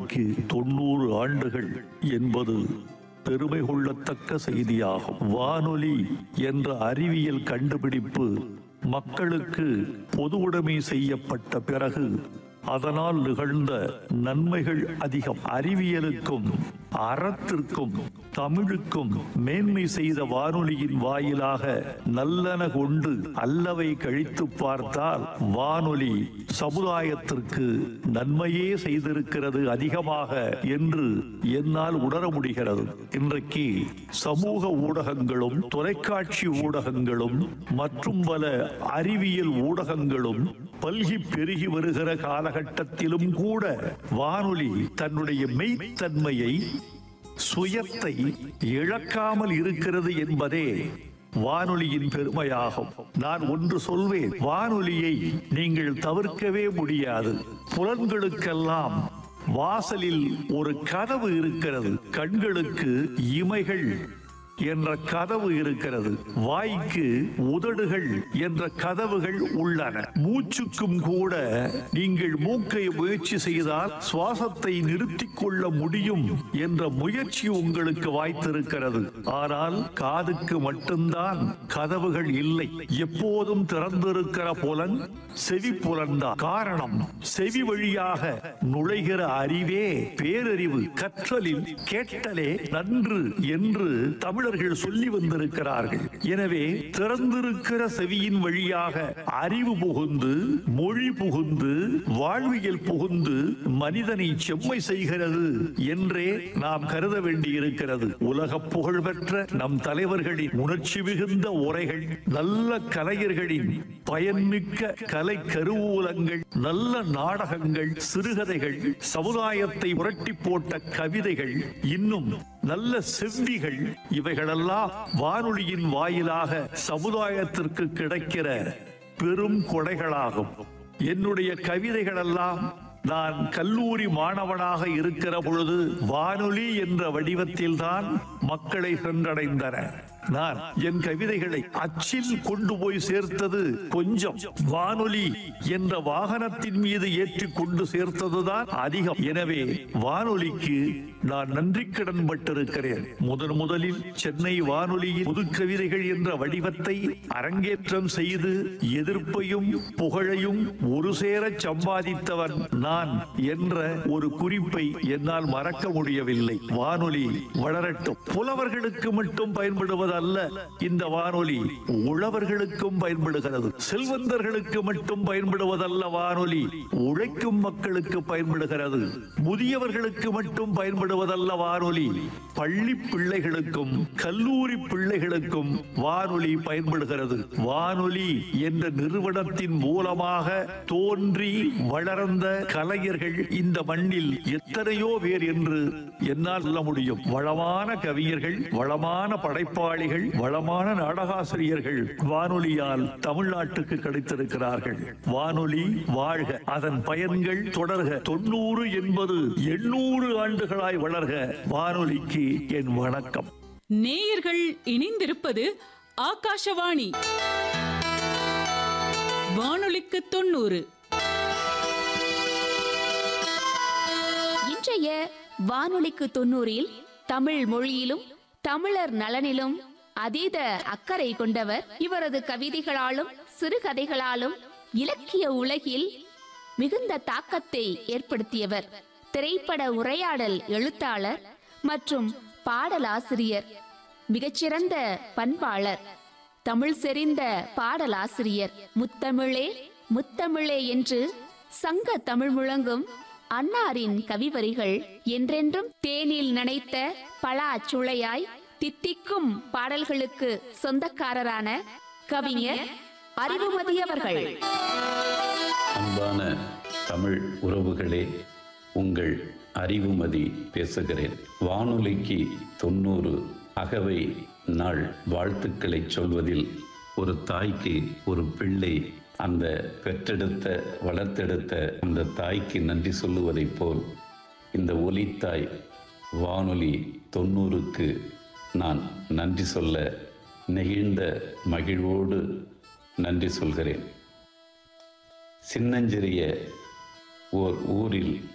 வானொலிக்கு 90 ஆண்டுகள் என்பது பெருமை கொள்ளத்தக்க செய்தியாகும். வானொலி என்ற அறிவியல் கண்டுபிடிப்பு மக்களுக்கு பொது உடைமை செய்யப்பட்ட பிறகு அதனால் நிகழ்ந்த நன்மைகள் அதிகம். அறிவியலுக்கும் அறத்திற்கும் தமிழுக்கும் மேன்மை செய்த வானொலியின் வாயிலாக நல்லன கொண்டு அல்லவை கழித்து பார்த்தால் வானொலி சமுதாயத்திற்கு நன்மையே செய்திருக்கிறது அதிகமாக என்று என்னால் உணர முடிகிறது. இன்றைக்கு சமூக ஊடகங்களும் தொலைக்காட்சி ஊடகங்களும் மற்றும் பல அறிவியல் ஊடகங்களும் பல்கி பெருகி வருகிற காலகட்டத்திலும் கூட வானொலி தன்னுடைய மெய்த்தன்மையை சுயத்தை இழக்காமல் இருக்கிறது என்பதே வானொலியின் பெருமையாகும். நான் ஒன்று சொல்வேன், வானொலியை நீங்கள் தவிர்க்கவே முடியாது. புலன்களுக்கெல்லாம் வாசலில் ஒரு கதவு இருக்கிறது. கண்களுக்கு இமைகள் என்ற கதவு இருக்கிறது. வாய்க்கு உதடுகள் என்ற கதவுகள் உள்ளன. மூச்சுக்கும் கூட நீங்கள் மூக்கை முயற்சி செய்தால் சுவாசத்தை நிறுத்திக் கொள்ள முடியும் என்ற முயற்சி உங்களுக்கு வாய்த்திருக்கிறது. ஆனால் காதுக்கு மட்டும்தான் கதவுகள் இல்லை. எப்போதும் திறந்திருக்கிற புலன் செவி புலன்தான். காரணம், செவி வழியாக நுழைகிற அறிவே பேரறிவு. கற்றலில் கேட்டலே நன்று என்று தமிழர்கள் சொல்லி வந்திருக்கிறார்கள். எனவே திறந்திருக்கிற செவியின் வழியாக அறிவு புகுந்து, மொழி புகுந்து, வாழ்வியல் புகுந்து மனிதனை செம்மை செய்கிறது என்றே நாம் கருத வேண்டியிருக்கிறது. உலக புகழ்பெற்ற நம் தலைவர்களின் உணர்ச்சி மிகுந்த உரைகள், நல்ல கலைஞர்களின் பயன்மிக்க கலை கருவூலங்கள், நல்ல நாடகங்கள், சிறுகதைகள், சமுதாயத்தை புரட்டி போட்ட கவிதைகள், இன்னும் நல்ல செவ்விகள், இவைகளெல்லாம் வானொலியின் வாயிலாக சமுதாயத்திற்கு கிடைக்கிற பெரும் கொடைகளாகும். என்னுடைய கவிதைகளெல்லாம் நான் கல்லூரி மாணவனாக இருக்கிற பொழுது வானொலி என்ற வடிவத்தில் தான் மக்களை சென்றடைந்தன. நான் என் கவிதைகளை அச்சில் கொண்டு போய் சேர்த்தது கொஞ்சம். வானொலி என்ற வாகனத்தின் மீது ஏற்றி கொண்டு சேர்த்ததுதான் அதிகம். எனவே வானொலிக்கு நான் நன்றி கடன் பட்டிருக்கிறேன். முதலில் சென்னை வானொலியில் புது கவிதைகள் என்ற வடிவத்தை அரங்கேற்றம் செய்து எதிர்ப்பையும் புகழையும் ஒரு சேர சம்பாதித்தவன் நான் என்ற ஒரு குறிப்பை என்னால் மறக்க முடியவில்லை. வானொலி வளரட்டும். புலவர்களுக்கு மட்டும் பயன்படுவது அல்ல இந்த வானொலி, உழவர்களுக்கும் பயன்படுகிறது. செல்வந்தர்களுக்கு மட்டும் பயன்படுவதல்ல வானொலி, உழைக்கும் மக்களுக்கு பயன்படுகிறது. முதியவர்களுக்கு மட்டும் பயன்படுவதல்ல வானொலி, பள்ளி பிள்ளைகளுக்கும் கல்லூரி பிள்ளைகளுக்கும் வானொலி பயன்படுகிறது. வானொலி என்ற நிறுவனத்தின் மூலமாக தோன்றி வளர்ந்த கலைஞர்கள் இந்த மண்ணில் எத்தனையோ பேர் என்று என்னால் சொல்ல முடியும். வளமான கவிஞர்கள், வளமான படைப்பாளிகள், வளமான நாடகாசிரியர்கள் வானொலியால் தமிழ்நாட்டுக்கு கிடைத்திருக்கிறார்கள். வானொலி வாழ்க, அதன் பயன்கள் தொடர்க. 90 என்பது 800 ஆண்டுகளாய் வளர்க. வானொலிக்கு என் வணக்கம். நேயர்கள் இணைந்திருப்பது ஆகாஷவாணி வானொலிக்கு 90. இன்றைய வானொலிக்கு 90 தமிழ் மொழியிலும் தமிழர் நலனிலும் அதீத அக்கறை கொண்டவர். இவரது கவிதைகளாலும் சிறுகதைகளாலும் இலக்கிய உலகில் மிகுந்த தாக்கத்தை ஏற்படுத்தியவர். திரைப்பட உரையாடல் எழுத்தாளர் மற்றும் பாடலாசிரியர், மிகச்சிறந்த பண்பாளர், தமிழ் செறிந்த பாடலாசிரியர். முத்தமிழே முத்தமிழே என்று சங்க தமிழ் முழங்கும் அன்னாரின் கவிவரிகள் என்றென்றும் தேனில் நனைத்த பலா சுளையாய் தித்திக்கும் பாடல்களுக்கு சொந்தக்காரரான கவிஞர் அறிவுமதி அவர்கள். அன்பான தமிழ் உறவுகளே, உங்கள் அறிவுமதி பேசுகிறேன். வானொலிக்கு 90 அகவை நாள் வாழ்த்துக்களை சொல்வதில் ஒரு தாய்க்கு ஒரு பிள்ளை அந்த பெற்றெடுத்த வளர்த்தெடுத்த அந்த தாய்க்கு நன்றி சொல்லுவதைப் போல் இந்த ஒலித்தாய் வானொலி 90க்கு நான் நன்றி சொல்ல நெகிழ்ந்த மகிழ்வோடு நன்றி சொல்கிறேன். சின்னஞ்சிறிய ஓர் ஊரில்